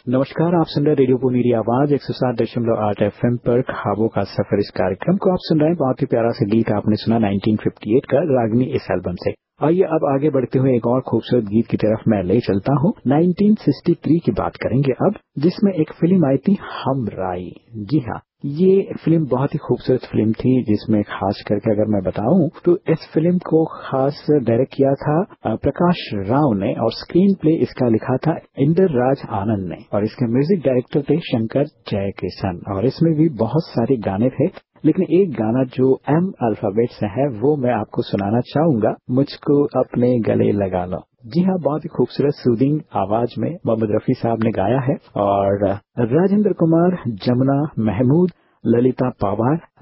नमस्कार, आप सुन रहे रेडियो पुनीरी आवाज 107.8 FM पर ख्वाबों का सफर। इस कार्यक्रम को आप सुन रहे हैं। बहुत ही प्यारा सा गीत आपने सुना 1958 का रागनी इस एल्बम से। आइए अब आगे बढ़ते हुए एक और खूबसूरत गीत की तरफ मैं ले चलता हूँ। 1963 की बात करेंगे अब, जिसमें एक फिल्म आई थी हमराई। जी हाँ, ये फिल्म बहुत ही खूबसूरत फिल्म थी, जिसमें खास करके अगर मैं बताऊं तो इस फिल्म को खास डायरेक्ट किया था प्रकाश राव ने और स्क्रीन प्ले इसका लिखा था इंदर राज आनंद ने और इसके म्यूजिक डायरेक्टर थे शंकर जयकिशन। और इसमें भी बहुत सारे गाने थे, लेकिन एक गाना जो एम अल्फाबेट से है वो मैं आपको सुनाना चाहूंगा, मुझको अपने गले लगा लो। जी हाँ, बहुत ही खूबसूरत सूदिंग आवाज में मोहम्मद रफी साहब ने गाया है और राजेंद्र कुमार, जमुना महमूद, ललिता पवार,